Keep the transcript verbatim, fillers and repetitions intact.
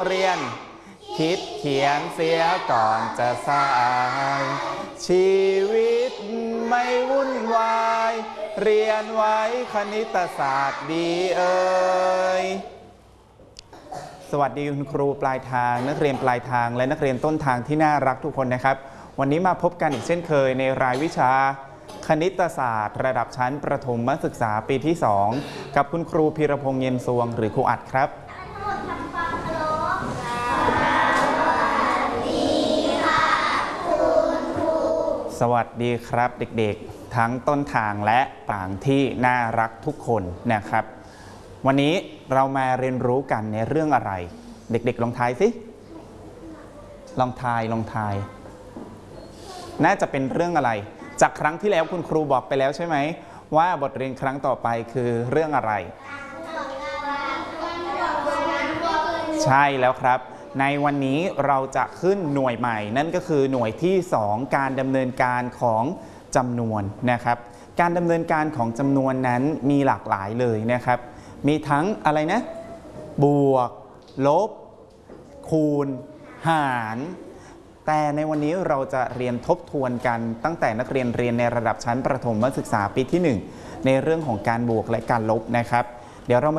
เรียนคิดเขียนเสียก่อนจะสายชีวิตไม่วุ่นวายเรียนไว้คณิตศาสตร์ดีเอ่ยสวัสดีคุณครูปลายทางนักเรียนปลายทางและนักเรียนต้นทางที่น่ารักทุกคนนะครับวันนี้มาพบกันอีกเช่นเคยในรายวิชาคณิตศาสตร์ระดับชั้นประถมศึกษาปีที่สองกับคุณครูพีรพงษ์เย็นสวงหรือครูอัดครับสวัสดีครับเด็กๆทั้งต้นทางและต่างที่น่ารักทุกคนนะครับวันนี้เรามาเรียนรู้กันในเรื่องอะไรเด็กๆลองทายสิลองทายลองทายน่าจะเป็นเรื่องอะไรจากครั้งที่แล้วคุณครูบอกไปแล้วใช่ไหมว่าบทเรียนครั้งต่อไปคือเรื่องอะไรใช่แล้วครับในวันนี้เราจะขึ้นหน่วยใหม่นั่นก็คือหน่วยที่สองการดำเนินการของจำนวนนะครับการดำเนินการของจำนวนนั้นมีหลากหลายเลยนะครับมีทั้งอะไรนะบวกลบคูณหารแต่ในวันนี้เราจะเรียนทบทวนกันตั้งแต่นักเรียนเรียนในระดับชั้นประถมศึกษาปีที่หนึ่งในเรื่องของการบวกและการลบนะครับเดี๋ยวเรามา